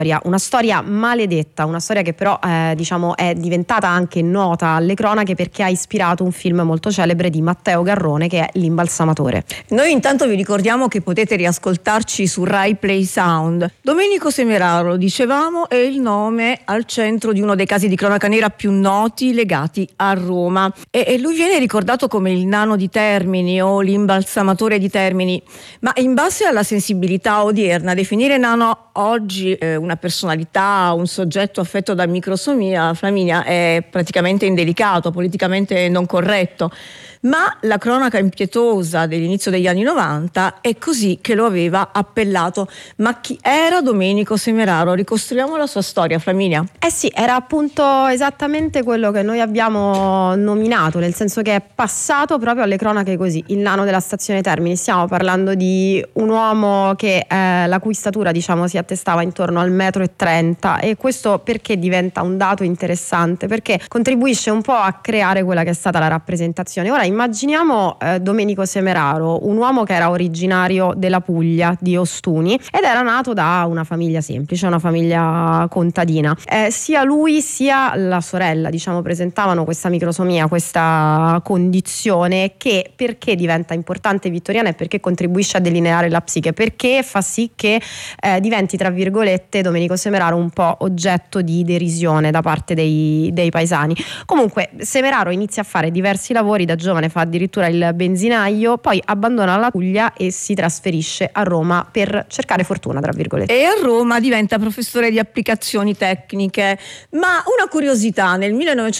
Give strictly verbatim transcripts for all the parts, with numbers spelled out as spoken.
una storia maledetta, una storia che però eh, diciamo è diventata anche nota alle cronache perché ha ispirato un film molto celebre di Matteo Garrone che è L'imbalsamatore. Noi intanto vi ricordiamo che potete riascoltarci su Rai Play Sound. Domenico Semeraro, dicevamo, è il nome al centro di uno dei casi di cronaca nera più noti legati a Roma e, e lui viene ricordato come il nano di Termini o l'imbalsamatore di Termini, ma in base alla sensibilità odierna definire nano oggi eh, una personalità, un soggetto affetto da microsomia, Flaminia, è praticamente indelicato, politicamente non corretto. Ma la cronaca impietosa dell'inizio degli anni novanta è così che lo aveva appellato. Ma chi era Domenico Semeraro? Ricostruiamo la sua storia, Flaminia. Eh sì, era appunto esattamente quello che noi abbiamo nominato, nel senso che è passato proprio alle cronache così, il nano della stazione Termini. Stiamo parlando di un uomo che eh, la cui statura diciamo si attestava intorno al metro e trenta, e questo perché diventa un dato interessante? Perché contribuisce un po' a creare quella che è stata la rappresentazione. Ora immaginiamo eh, Domenico Semeraro, un uomo che era originario della Puglia, di Ostuni, ed era nato da una famiglia semplice, una famiglia contadina. Eh, sia lui sia la sorella, diciamo, presentavano questa microsomia, questa condizione che perché diventa importante vittoriana e perché contribuisce a delineare la psiche, perché fa sì che eh, diventi, tra virgolette, Domenico Semeraro un po' oggetto di derisione da parte dei, dei paesani. Comunque Semeraro inizia a fare diversi lavori da giovane, fa addirittura il benzinaio, poi abbandona la Puglia e si trasferisce a Roma per cercare fortuna, tra virgolette. E a Roma diventa professore di applicazioni tecniche. Ma una curiosità, nel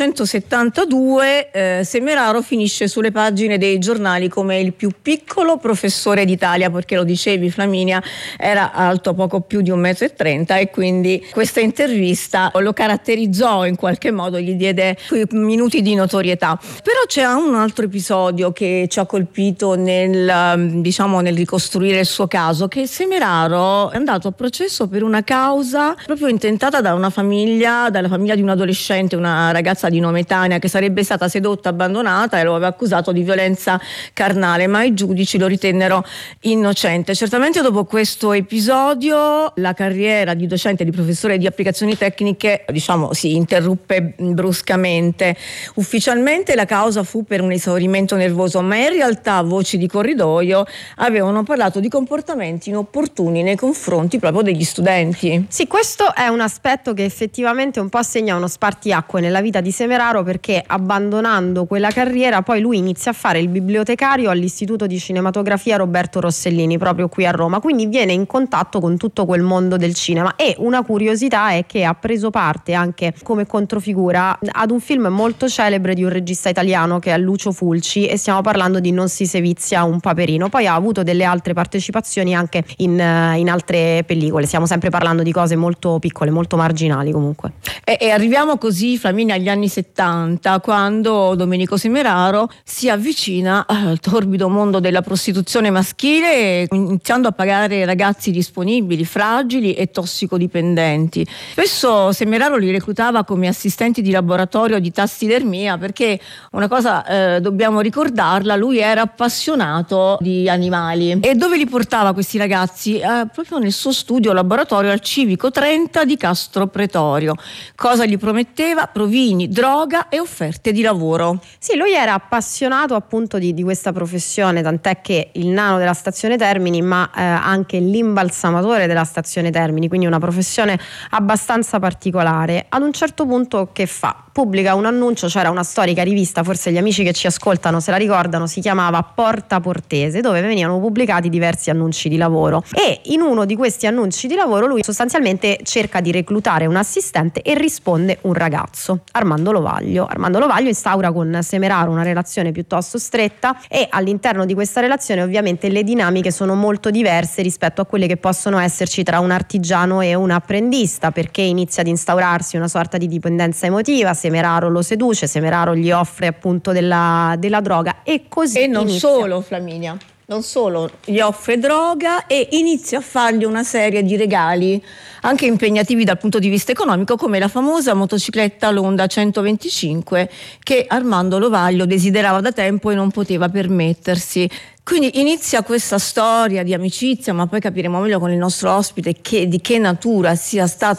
millenovecentosettantadue eh, Semeraro finisce sulle pagine dei giornali come il più piccolo professore d'Italia, perché lo dicevi Flaminia, era alto poco più di un metro e trenta, e quindi questa intervista lo caratterizzò in qualche modo, gli diede quei minuti di notorietà. Però c'è un altro episodio che ci ha colpito nel, diciamo, nel ricostruire il suo caso, che Semeraro è andato a processo per una causa proprio intentata da una famiglia, dalla famiglia di un adolescente, una ragazza di nome Tania, che sarebbe stata sedotta, abbandonata, e lo aveva accusato di violenza carnale, ma i giudici lo ritennero innocente. Certamente dopo questo episodio la carriera di docente, di professore di applicazioni tecniche, diciamo, si interruppe bruscamente. Ufficialmente la causa fu per un esaurimento nervoso, ma in realtà voci di corridoio avevano parlato di comportamenti inopportuni nei confronti proprio degli studenti. Sì, questo è un aspetto che effettivamente un po' segna uno spartiacque nella vita di Semeraro, perché abbandonando quella carriera poi lui inizia a fare il bibliotecario all'Istituto di Cinematografia Roberto Rossellini, proprio qui a Roma, quindi viene in contatto con tutto quel mondo del cinema. E una curiosità è che ha preso parte anche come controfigura ad un film molto celebre di un regista italiano che è Lucio Fulci, e stiamo parlando di Non si sevizia un paperino. Poi ha avuto delle altre partecipazioni anche in, in altre pellicole, stiamo sempre parlando di cose molto piccole, molto marginali comunque. E, e arriviamo così, Flaminia, agli anni settanta, quando Domenico Semeraro si avvicina al torbido mondo della prostituzione maschile, iniziando a pagare ragazzi disponibili, fragili e tossicodipendenti. Spesso Semeraro li reclutava come assistenti di laboratorio di tassidermia, perché una cosa eh, dobbiamo ricordarla, lui era appassionato di animali. E dove li portava questi ragazzi? Eh, proprio nel suo studio laboratorio al Civico trenta di Castro Pretorio. Cosa gli prometteva? Provini, droga e offerte di lavoro. Sì, lui era appassionato appunto di, di questa professione, tant'è che il nano della stazione Termini, ma eh, anche l'imbalsamatore della stazione Termini, quindi una professione abbastanza particolare. Ad un certo punto che fa? Pubblica un annuncio, c'era una storica rivista, forse gli amici che ci ascoltano se la ricordano, si chiamava Porta Portese, dove venivano pubblicati diversi annunci di lavoro, e in uno di questi annunci di lavoro lui sostanzialmente cerca di reclutare un assistente e risponde un ragazzo, Armando Lovaglio. Armando Lovaglio instaura con Semeraro una relazione piuttosto stretta, e all'interno di questa relazione ovviamente le dinamiche sono molto diverse rispetto a quelle che possono esserci tra un artigiano e un apprendista, perché inizia ad instaurarsi una sorta di dipendenza emotiva. Semeraro lo seduce, Semeraro gli offre appunto della, della droga, e così e non inizia. solo, Flaminia, non solo, gli offre droga e inizia a fargli una serie di regali anche impegnativi dal punto di vista economico, come la famosa motocicletta Honda centoventicinque che Armando Lovaglio desiderava da tempo e non poteva permettersi. Quindi inizia questa storia di amicizia, ma poi capiremo meglio con il nostro ospite che, di che natura sia stata